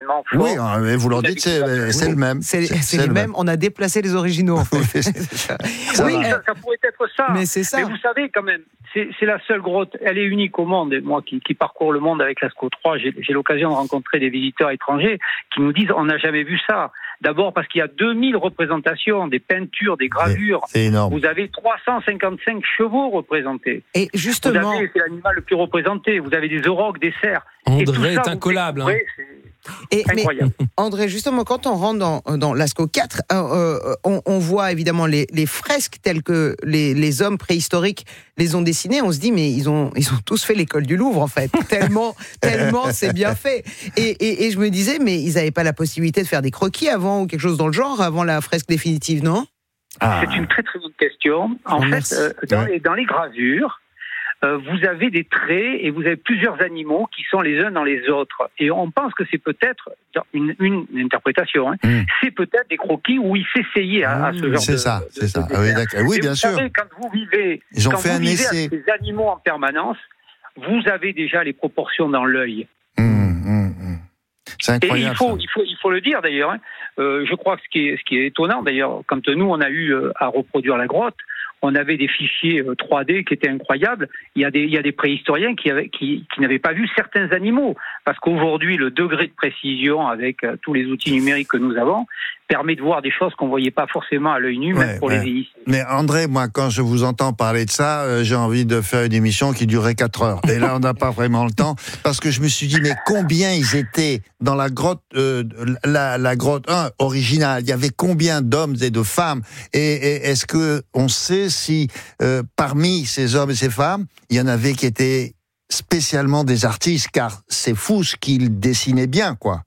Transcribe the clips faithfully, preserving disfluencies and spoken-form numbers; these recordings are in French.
extrêmement fort. Oui, mais vous leur dites, c'est, c'est le même. C'est, c'est, c'est les le mêmes, même. on a déplacé les originaux, en fait. ça oui, va. ça, ça pourrait être ça. Mais c'est ça. Mais vous savez, quand même, c'est, c'est la seule grotte, elle est unique au monde. Et moi qui, qui parcours le monde avec Lascaux trois, j'ai, j'ai l'occasion de rencontrer des visiteurs étrangers qui nous disent on n'a jamais vu ça. D'abord parce qu'il y a deux mille représentations, des peintures, des gravures. C'est, c'est énorme. Vous avez trois cent cinquante-cinq chevaux représentés. Et justement, vous avez, c'est l'animal le plus représenté. Vous avez des aurochs, des cerfs. André Et tout ça, est incollable. Vous Hein. c'est et, incroyable. mais, André, justement, quand on rentre dans, dans Lascaux quatre, euh, euh, on, on voit évidemment les, les fresques telles que les, les hommes préhistoriques les ont dessinées. On se dit, mais ils ont, ils ont tous fait l'école du Louvre, en fait. tellement, tellement c'est bien fait. Et, et, et je me disais, mais ils n'avaient pas la possibilité de faire des croquis avant ou quelque chose dans le genre, avant la fresque définitive, non ? Ah. C'est une très très bonne question. En Oh, fait, euh, dans, Ouais. les, dans les gravures, euh, vous avez des traits et vous avez plusieurs animaux qui sont les uns dans les autres. Et on pense que c'est peut-être une, une, une interprétation. Hein, Mm. c'est peut-être des croquis où ils s'essayaient à, à ce genre C'est de. ça, de- c'est ça. de Ah oui, dessin. d'accord. Oui, Et bien vous sûr. savez, quand vous vivez, Ils ont quand fait vous un vivez essai. avec ces animaux en permanence, vous avez déjà les proportions dans l'œil. Hum, hum, hum. C'est Et incroyable. il faut, ça. il faut, il faut le dire d'ailleurs. Hein. Euh, je crois que ce qui est, ce qui est étonnant d'ailleurs, quand nous on a eu euh, à reproduire la grotte, on avait des fichiers euh, trois D qui étaient incroyables. Il y a des, il y a des préhistoriens qui, avaient, qui, qui n'avaient pas vu certains animaux, parce qu'aujourd'hui le degré de précision avec euh, tous les outils numériques que nous avons permet de voir des choses qu'on voyait pas forcément à l'œil nu, Ouais, même pour ouais. les initiés. Mais André, moi, quand je vous entends parler de ça, euh, j'ai envie de faire une émission qui durerait quatre heures. Et là, on n'a pas vraiment le temps, parce que je me suis dit, mais combien ils étaient dans la grotte, euh, la, la grotte un originale. Il y avait combien d'hommes et de femmes. Et, et est-ce que on sait si euh, parmi ces hommes et ces femmes, il y en avait qui étaient spécialement des artistes, car c'est fou ce qu'ils dessinaient bien, quoi.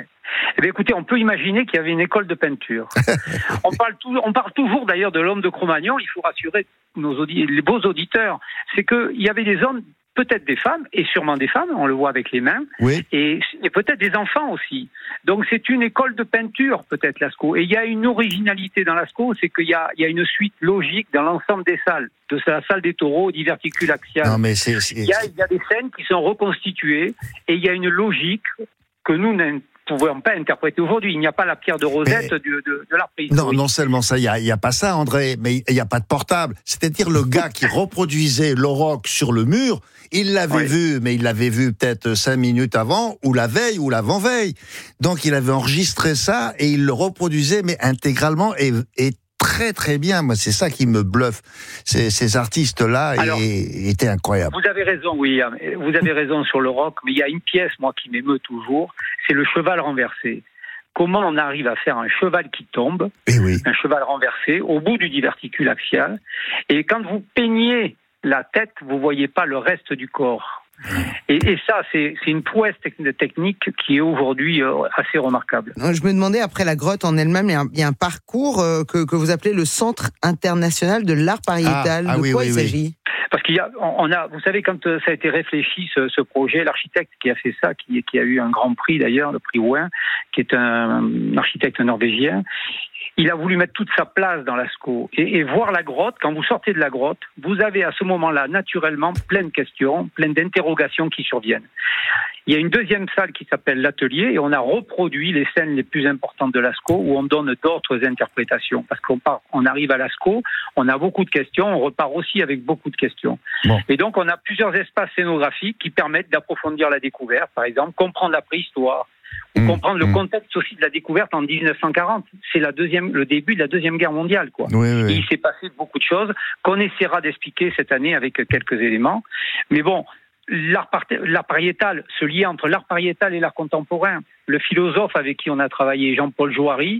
Eh bien, écoutez, on peut imaginer qu'il y avait une école de peinture. on, parle tout, on parle toujours d'ailleurs de l'homme de Cro-Magnon. Il faut rassurer nos audi- les beaux auditeurs. C'est qu'il y avait des hommes, peut-être des femmes, et sûrement des femmes, on le voit avec les mains, Oui. et, et peut-être des enfants aussi. Donc c'est une école de peinture, peut-être, Lascaux. Et il y a une originalité dans Lascaux, c'est qu'il y a, il y a une suite logique dans l'ensemble des salles, de la salle des taureaux au diverticule axial. Non, mais c'est, c'est... Il y a, il y a des scènes qui sont reconstituées, et il y a une logique que nous ne pouvons pas interpréter aujourd'hui. Il n'y a pas la pierre de Rosette Mais... de, de, de l'art Non, préhistorique. non seulement ça, il n'y a, y a pas ça, André, mais il n'y a pas de portable. C'est-à-dire le gars qui reproduisait l'auroch sur le mur, il l'avait Oui. vu, mais il l'avait vu peut-être cinq minutes avant, ou la veille, ou l'avant-veille. Donc il avait enregistré ça et il le reproduisait, mais intégralement et, et très très bien. Moi, c'est ça qui me bluffe. Ces, ces artistes-là Alors, et, étaient incroyables. Vous avez raison, William. Vous avez raison sur le roc, mais il y a une pièce, moi, qui m'émeut toujours, c'est le cheval renversé. Comment on arrive à faire un cheval qui tombe, Et oui. un cheval renversé, au bout du diverticule axial, et quand vous peignez la tête, vous voyez pas le reste du corps. Et, et ça, c'est, c'est une prouesse technique qui est aujourd'hui euh, assez remarquable. Je me demandais, après la grotte en elle-même, il y a un, il y a un parcours euh, que, que vous appelez le Centre international de l'art pariétal. Ah, ah de oui, quoi oui, il oui. s'agit ? Parce qu'il y a, on a, vous savez, quand ça a été réfléchi, ce, ce projet, l'architecte qui a fait ça, qui, qui a eu un grand prix d'ailleurs, le prix Ouin, qui est un, un architecte norvégien, il a voulu mettre toute sa place dans Lascaux et, et voir la grotte. Quand vous sortez de la grotte, vous avez à ce moment-là, naturellement, plein de questions, plein d'interrogations qui surviennent. Il y a une deuxième salle qui s'appelle l'atelier et on a reproduit les scènes les plus importantes de Lascaux où on donne d'autres interprétations. Parce qu'on part, on arrive à Lascaux, on a beaucoup de questions, on repart aussi avec beaucoup de questions. Bon. Et donc on a plusieurs espaces scénographiques qui permettent d'approfondir la découverte, par exemple, comprendre la préhistoire, ou Mmh, comprendre le mmh. contexte aussi de la découverte en dix-neuf cent quarante. C'est la deuxième, le début de la Deuxième Guerre mondiale, quoi. Oui, oui, Et oui. il s'est passé beaucoup de choses qu'on essaiera d'expliquer cette année avec quelques éléments. Mais bon, l'art, par- l'art pariétal, ce lien entre l'art pariétal et l'art contemporain, le philosophe avec qui on a travaillé, Jean-Paul Joary,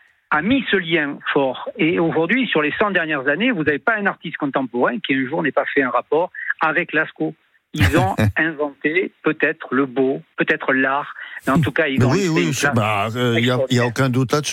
a mis ce lien fort. Et aujourd'hui, sur les cent dernières années, vous n'avez pas un artiste contemporain qui un jour n'ait pas fait un rapport avec Lascaux. Ils ont inventé peut-être le beau, peut-être l'art, mais en tout cas, ils ont Oui, fait oui, une il place bah, euh, n'y a, y a aucun doute là-dessus.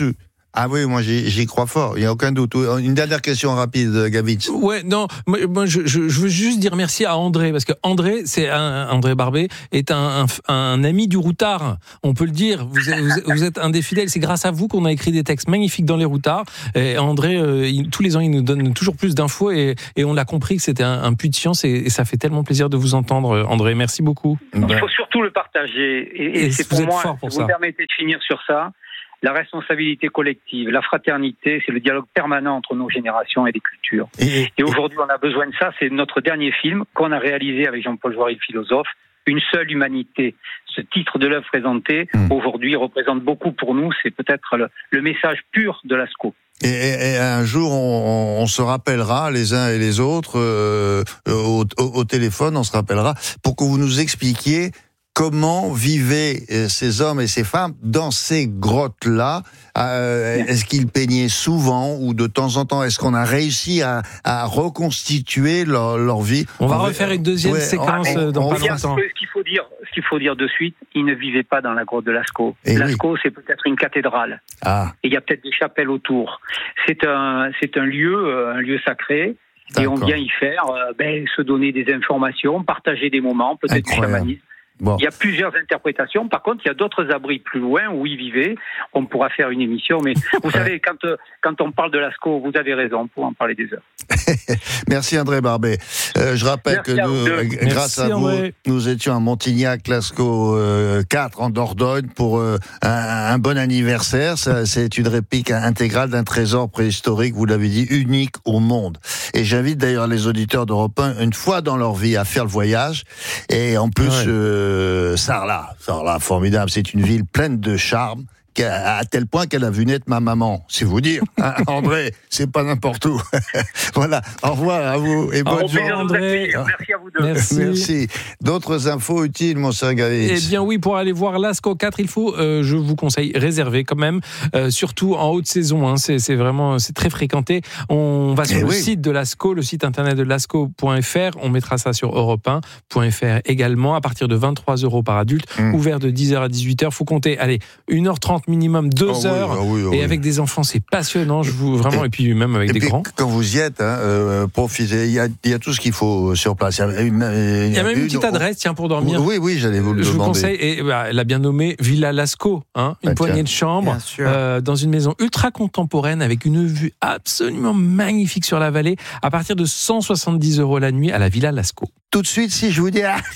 Ah oui, moi j'y, j'y crois fort, il n'y a aucun doute. Une dernière question rapide, Gavitch. Ouais, non, moi, moi je, je, je veux juste dire merci à André, parce que André, c'est un, André Barbet, est un, un, un ami du routard, on peut le dire. Vous êtes, vous, vous êtes un des fidèles, c'est grâce à vous qu'on a écrit des textes magnifiques dans les routards. Et André, euh, il, tous les ans, il nous donne toujours plus d'infos, et, et on l'a compris que c'était un, un puits de science, et, et ça fait tellement plaisir de vous entendre, André. Merci beaucoup. Il faut surtout le partager, et, et, et c'est pour moi, pour si vous me permettez de finir sur ça, la responsabilité collective, la fraternité, c'est le dialogue permanent entre nos générations et les cultures. Et, et aujourd'hui, on a besoin de ça. C'est notre dernier film qu'on a réalisé avec Jean-Paul Jory, le philosophe, Une seule humanité. Ce titre de l'œuvre présentée, mmh. aujourd'hui, représente beaucoup pour nous. C'est peut-être le, le message pur de Lascaux. Et, et, et un jour, on, on se rappellera, les uns et les autres, euh, au, au, au téléphone, on se rappellera, pour que vous nous expliquiez comment vivaient ces hommes et ces femmes dans ces grottes-là. euh, Est-ce qu'ils peignaient souvent ou de temps en temps? Est-ce qu'on a réussi à, à reconstituer leur, leur vie? On va on refaire une deuxième ouais, séquence on, dans on, pas longtemps. Ce qu'il faut dire, ce qu'il faut dire de suite, ils ne vivaient pas dans la grotte de Lascaux. Et Lascaux, oui. c'est peut-être une cathédrale. Ah. Et il y a peut-être des chapelles autour. C'est un, c'est un lieu, un lieu sacré. D'accord. Et on vient y faire, euh, ben, se donner des informations, partager des moments, peut-être du chamanisme. Bon. Il y a plusieurs interprétations. Par contre, il y a d'autres abris plus loin où ils vivaient. On pourra faire une émission. Mais vous savez, quand, quand on parle de Lascaux, vous avez raison, on pourra en parler des heures. Merci André Barbet. Euh, je rappelle Merci que nous, grâce Merci à vous, André. nous étions à Montignac, Lascaux euh, quatre en Dordogne pour euh, un, un bon anniversaire. Ça, c'est une réplique intégrale d'un trésor préhistorique, vous l'avez dit, unique au monde. Et j'invite d'ailleurs les auditeurs d'Europe un, une fois dans leur vie, à faire le voyage. Et en plus... Ouais. Euh, Euh, Sarlat, Sarlat, formidable, c'est une ville pleine de charme, à tel point qu'elle a vu naître ma maman, c'est vous dire. Hein, André, c'est pas n'importe où. Voilà, au revoir à vous et bonne journée. André. Merci à vous deux. Merci. Merci. D'autres infos utiles, mon cher Gavitch? Eh bien oui, pour aller voir Lascaux quatre, il faut, euh, je vous conseille, réserver quand même, euh, surtout en haute saison. Hein, c'est, c'est vraiment, c'est très fréquenté. On va sur eh le oui. site de Lascaux, le site internet de lascaux point f r. On mettra ça sur europe un point f r également, à partir de vingt-trois euros par adulte, mmh. ouvert de dix heures à dix-huit heures. Faut compter, allez, une heure trente minimum, deux oh heures, oui, oh oui, oh et oui. avec des enfants, c'est passionnant, je vous vraiment, et, et puis même avec et des puis, grands. Quand vous y êtes, hein, euh, profitez, il y a, il y a tout ce qu'il faut sur place. Il y a, une, il y a même une, une petite adresse, tiens, pour dormir. Oui, oui, j'allais vous le je demander. Je vous conseille, et bah, la bien nommée Villa Lascaux, hein, une ah, poignée tiens. de chambres, euh, dans une maison ultra contemporaine avec une vue absolument magnifique sur la vallée, à partir de cent soixante-dix euros la nuit à la Villa Lascaux. Tout de suite, si je vous dis... Ah,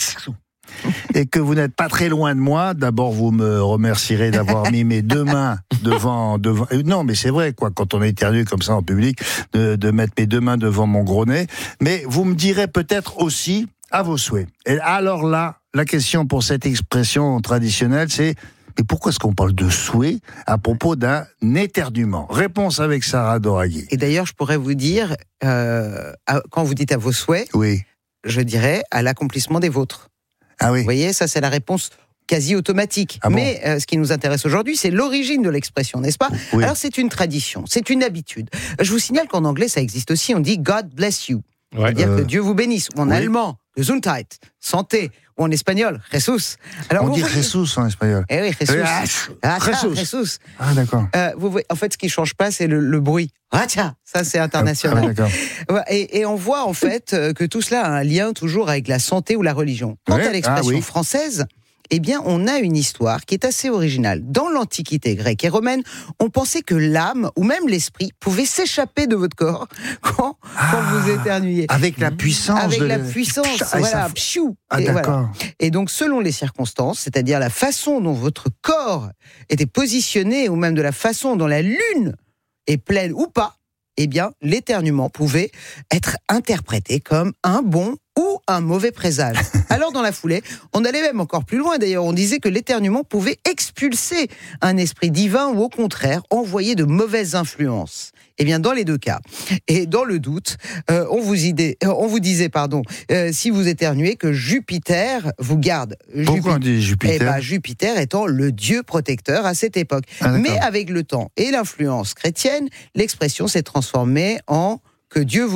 et que vous n'êtes pas très loin de moi, d'abord vous me remercierez d'avoir mis mes deux mains devant, devant. Non, mais c'est vrai, quoi, quand on éternue comme ça en public, de, de mettre mes deux mains devant mon gros nez. Mais vous me direz peut-être aussi à vos souhaits. Et alors là, la question pour cette expression traditionnelle, c'est mais pourquoi est-ce qu'on parle de souhait à propos d'un éternuement? Réponse avec Sarah Doraghi. Et d'ailleurs, je pourrais vous dire, euh, quand vous dites à vos souhaits, oui. je dirais à l'accomplissement des vôtres. Ah oui. Vous voyez, ça c'est la réponse quasi automatique. Ah bon? Mais euh, ce qui nous intéresse aujourd'hui, c'est l'origine de l'expression, n'est-ce pas? Oui. Alors c'est une tradition, c'est une habitude. Je vous signale qu'en anglais, ça existe aussi, on dit God bless you. Ouais, c'est-à-dire euh... que Dieu vous bénisse. Ou en oui. allemand, Gesundheit, santé. Ou en espagnol, Jesus. Alors, on dit voyez... Jesus en espagnol. Eh oui, Jesus. Ah, Jesus. Jesus. Ah, d'accord. Euh, vous voyez, en fait, ce qui ne change pas, c'est le, le bruit. Ah, tiens, ça, c'est international. Ah, d'accord. Et, et on voit, en fait, que tout cela a un lien toujours avec la santé ou la religion. Quant ouais. à l'expression ah, oui. française, eh bien, on a une histoire qui est assez originale. Dans l'Antiquité grecque et romaine, on pensait que l'âme, ou même l'esprit, pouvait s'échapper de votre corps quand, ah, quand vous éternuiez. Avec la puissance Avec de la le... puissance, ah, voilà. Ça... Pfiou, ah, et d'accord. Voilà. Et donc, selon les circonstances, c'est-à-dire la façon dont votre corps était positionné, ou même de la façon dont la lune est pleine ou pas, eh bien, l'éternuement pouvait être interprété comme un bon ou un mauvais présage. Alors, dans la foulée, on allait même encore plus loin. D'ailleurs, on disait que l'éternuement pouvait expulser un esprit divin ou, au contraire, envoyer de mauvaises influences. Eh bien, dans les deux cas, et dans le doute, euh, on, vous idée, euh, on vous disait, pardon, euh, si vous éternuez, que Jupiter vous garde. Pourquoi Jupi- on dit Jupiter ? Eh bien, Jupiter étant le dieu protecteur à cette époque. Ah, mais avec le temps et l'influence chrétienne, l'expression s'est transformée en « que Dieu vous garde »,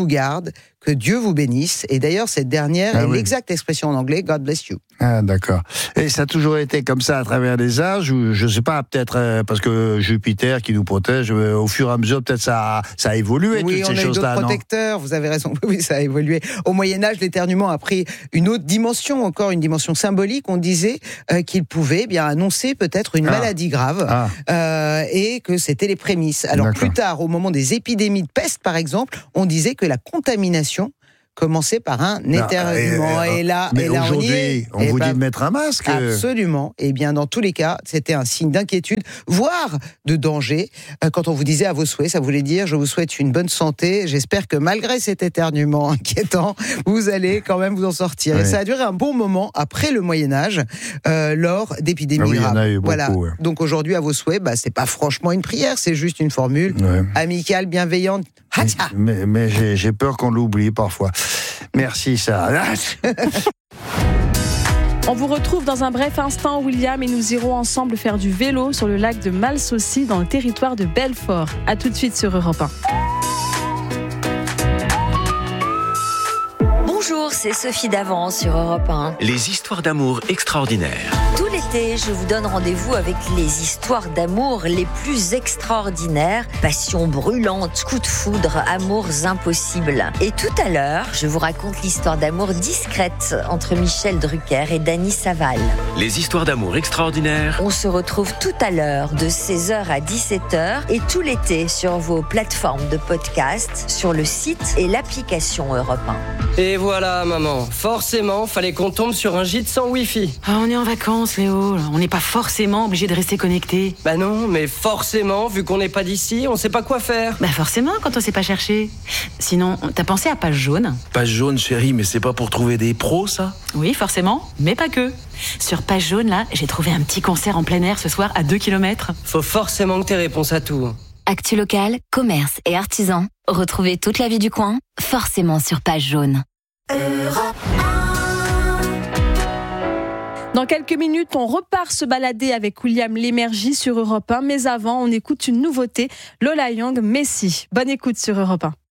que Dieu vous bénisse. Et d'ailleurs, cette dernière ah est oui. l'exacte expression en anglais, God bless you. Ah, d'accord. Et ça a toujours été comme ça à travers les âges, ou je sais pas, peut-être euh, parce que Jupiter qui nous protège, euh, au fur et à mesure, peut-être ça a, ça a évolué, oui, toutes on ces a eu choses-là, d'autres non? protecteurs, vous avez raison, oui, ça a évolué. Au Moyen-Âge, l'éternuement a pris une autre dimension, encore une dimension symbolique. On disait euh, qu'il pouvait eh bien annoncer peut-être une Ah. maladie grave Ah. euh, et que c'était les prémices. Alors D'accord. plus tard, au moment des épidémies de peste, par exemple, on disait que la contamination commençait par un éternuement. et, Et, là, Mais et là, on y aujourd'hui, est. on, Eh vous ben, dit de mettre un masque. Absolument. Et bien, dans tous les cas, c'était un signe d'inquiétude, voire de danger. Euh, Quand on vous disait à vos souhaits, ça voulait dire je vous souhaite une bonne santé. J'espère que malgré cet éternuement inquiétant, vous allez quand même vous en sortir. Oui. Et ça a duré un bon moment après le Moyen-Âge, euh, lors d'épidémies Ah oui, il y en graves. a eu beaucoup, voilà. ouais. Donc aujourd'hui, à vos souhaits, bah, c'est pas franchement une prière, c'est juste une formule Ouais. amicale, bienveillante. Hacha. Mais, mais j'ai, j'ai peur qu'on l'oublie parfois. Merci, Sarah. On vous retrouve dans un bref instant, William, et nous irons ensemble faire du vélo sur le lac de Malsaucy, dans le territoire de Belfort. À tout de suite sur Europe un. Bonjour, c'est Sophie Davant sur Europe un. Les histoires d'amour extraordinaires. Tout l'été, je vous donne rendez-vous avec les histoires d'amour les plus extraordinaires. Passion brûlante, coups de foudre, amours impossibles. Et tout à l'heure, je vous raconte l'histoire d'amour discrète entre Michel Drucker et Dany Saval. Les histoires d'amour extraordinaires. On se retrouve tout à l'heure de seize heures à dix-sept heures et tout l'été sur vos plateformes de podcast, sur le site et l'application Europe un. Et voilà, maman. Forcément, fallait qu'on tombe sur un gîte sans wifi. Ah, on est en vacances, Léo. On n'est pas forcément obligé de rester connecté. Bah non, mais forcément, vu qu'on n'est pas d'ici, on sait pas quoi faire. Bah forcément, quand on sait pas chercher. Sinon, t'as pensé à Page Jaune? Page Jaune, chérie, mais c'est pas pour trouver des pros, ça? Oui, forcément, mais pas que. Sur Page Jaune, là, j'ai trouvé un petit concert en plein air ce soir à deux kilomètres. Faut forcément que t'aies réponse à tout. Actu locale, commerce et artisans. Retrouvez toute la vie du coin, forcément sur Page Jaune. Europe Dans quelques minutes, on repart se balader avec William Lémergie sur Europe un. Mais avant, on écoute une nouveauté, Lola Young, Messi. Bonne écoute sur Europe un.